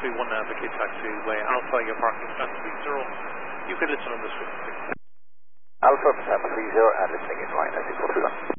431 navigate taxiway Alpha, your parking stand 30. You can listen on the switch. Alpha, Papa 30 and listening in line as you 431.